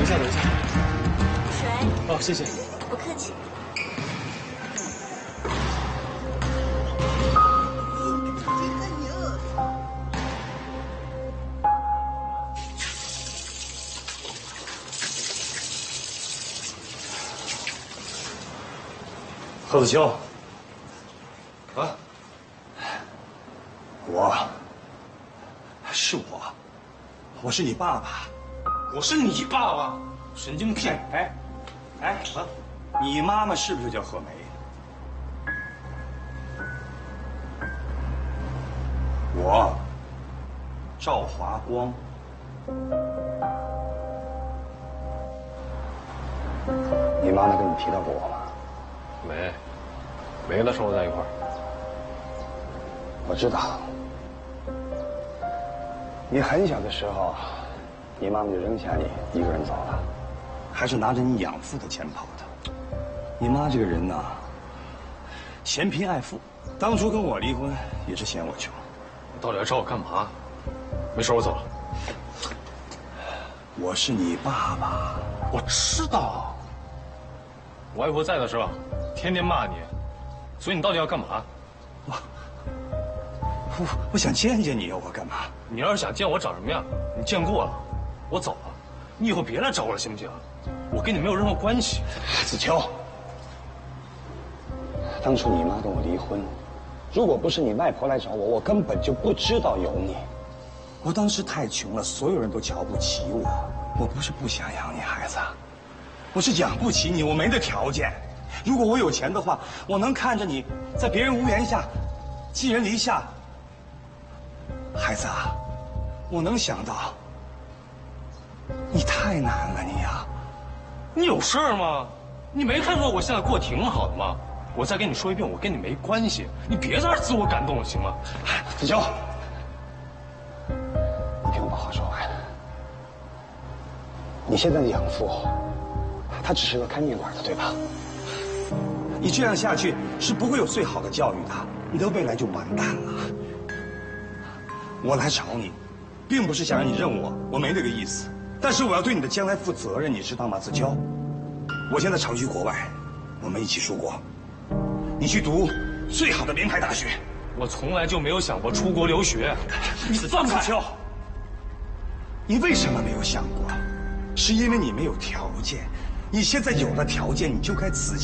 下，等一下。 水。 哦，谢谢。 不客气。 贺子秋， 啊， 我是你爸爸。 我是你爸爸，神经病！ 你妈妈是不是叫贺梅？我赵华光。你妈妈跟你提到过我吗？ 没跟他生活在一块儿。 我知道，你很小的时候，你妈妈就扔下你一个人走了，还是拿着你养父的钱跑的。你妈这个人呐，嫌贫爱富，当初跟我离婚也是嫌我穷。 你到底要找我干嘛？没事，我走了。 我是你爸爸， 我知道。我外婆在的时候，天天骂你，所以你到底要干嘛？ 我想见见你，我干嘛？ 你要是想见我长什么样，你见过了，我走了，你以后别来找我了，行不行？我跟你没有任何关系。 子秋，当初你妈跟我离婚，如果不是你外婆来找我，我根本就不知道有你。我当时太穷了，所有人都瞧不起我。我不是不想养你孩子，我是养不起你，我没这条件。如果我有钱的话，我能看着你在别人屋檐下寄人篱下。孩子啊，我能想到，你太难了，你呀！ 你有事儿吗？你没看出我现在过得挺好的吗？我再跟你说一遍，我跟你没关系，你别在这儿自我感动了，行吗？ 子秋，你听我把话说完。你现在的养父，他只是个开面馆的，对吧？你这样下去是不会有最好的教育的，你的未来就完蛋了。我来找你，并不是想让你认我没那个意思，但是我要对你的将来负责任，你知道吗，子秋？我现在常去国外，我们一起出国，你去读最好的名牌大学。 我从来就没有想过出国留学。你放开！ 子秋，你为什么没有想过？是因为你没有条件。你现在有了条件，你就该仔细